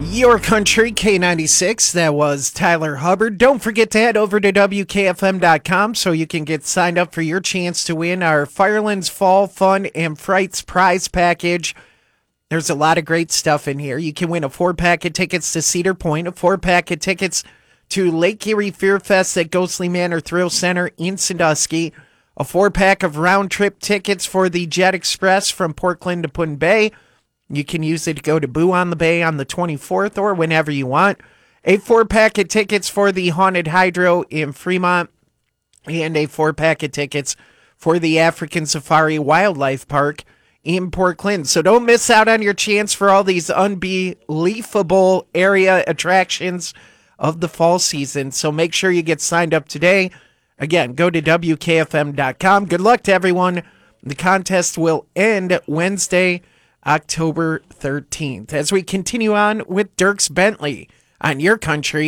Your Country K96. That was Tyler Hubbard. Don't forget to head over to WKFM.com so you can get signed up for your chance to win our Firelands Fall Fun and Frights prize package. There's a lot of great stuff in here. You can win a 4-pack of tickets to Cedar Point, a 4-pack of tickets to Lake Erie Fear Fest at Ghostly Manor Thrill Center in Sandusky, a 4-pack of round-trip tickets for the Jet Express from Portland to Put-in-Bay. You can use it to go to Boo on the Bay on the 24th or whenever you want. A 4-pack of tickets for the Haunted Hydro in Fremont and a 4-pack of tickets for the African Safari Wildlife Park in Portland. So don't miss out on your chance for all these unbelievable area attractions of the fall season. So make sure you get signed up today. Again, go to WKFM.com. Good luck to everyone. The contest will end Wednesday, October 13th. As we continue on with Dierks Bentley on Your Country